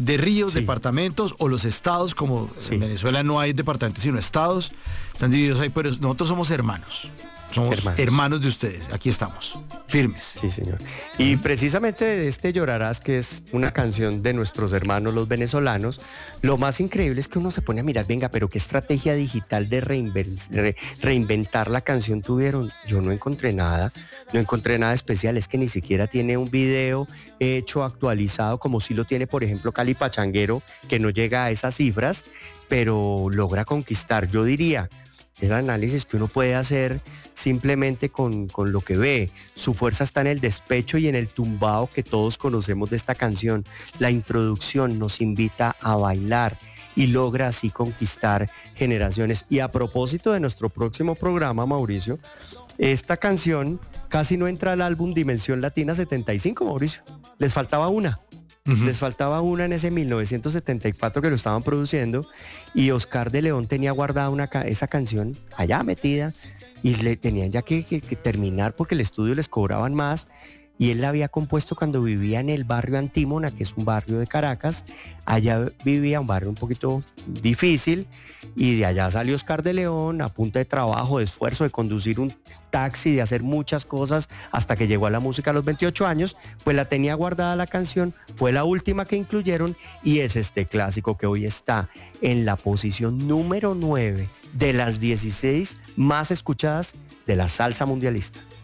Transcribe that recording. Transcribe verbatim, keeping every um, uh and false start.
de ríos, Sí. departamentos o los estados, como Sí. en Venezuela no hay departamentos sino estados, están divididos ahí, pero nosotros somos hermanos. Somos hermanos. Hermanos. de ustedes, aquí estamos, firmes. Sí, señor. Y precisamente de este Llorarás, que es una canción de nuestros hermanos los venezolanos, lo más increíble es que uno se pone a mirar, venga, pero qué estrategia digital de reinven- re- reinventar la canción tuvieron. Yo no encontré nada, no encontré nada especial, es que ni siquiera tiene un video hecho, actualizado, como sí lo tiene, por ejemplo, Cali Pachanguero, que no llega a esas cifras, pero logra conquistar. Yo diría, el análisis que uno puede hacer simplemente con, con lo que ve. Su fuerza está en el despecho y en el tumbao que todos conocemos de esta canción. La introducción nos invita a bailar y logra así conquistar generaciones. Y a propósito de nuestro próximo programa, Mauricio, esta canción casi no entra al álbum Dimensión Latina setenta y cinco, Mauricio. Les faltaba una. Ujú. Les faltaba una en ese mil novecientos setenta y cuatro que lo estaban produciendo y Oscar de León tenía guardada una ca- esa canción allá metida y le tenían ya que, que- que terminar porque el estudio les cobraban más y él la había compuesto cuando vivía en el barrio Antímona, que es un barrio de Caracas. Allá vivía, un barrio un poquito difícil, y de allá salió Oscar de León a punta de trabajo, de esfuerzo, de conducir un taxi, de hacer muchas cosas hasta que llegó a la música a los veintiocho años. Pues la tenía guardada la canción, fue la última que incluyeron y es este clásico que hoy está en la posición número nueve de las dieciséis más escuchadas de la salsa mundialista.